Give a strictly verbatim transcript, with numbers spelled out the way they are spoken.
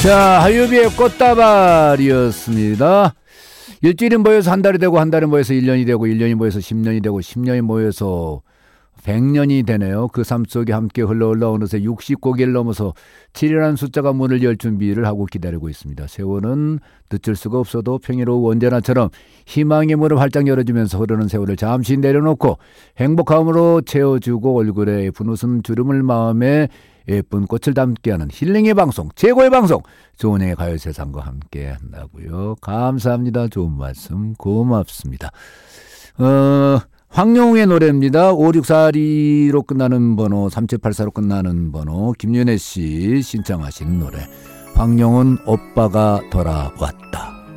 자, 하유비의 꽃다발이었습니다. 일주일이 모여서 한 달이 되고, 한 달이 모여서 일 년이 되고, 일 년이 모여서 십 년이 되고, 십 년이 모여서 백 년이 되네요. 그 삶 속에 함께 흘러 올라오는새 육십 고개를 넘어서 칠이라는 숫자가 문을 열 준비를 하고 기다리고 있습니다. 세월은 늦출 수가 없어도 평일오후 언제나처럼 희망의 문을 활짝 열어주면서 흐르는 세월을 잠시 내려놓고 행복함으로 채워주고 얼굴에 예쁜 웃음 주름을 마음에 예쁜 꽃을 담게 하는 힐링의 방송, 최고의 방송, 조은행의 가요세상과 함께 한다고요. 감사합니다. 좋은 말씀 고맙습니다. 어, 황영우의 노래입니다. 오육사이로 끝나는 번호, 삼칠팔사로 끝나는 번호, 김윤혜 씨 신청하신 노래. 황영훈 오빠가 돌아왔다.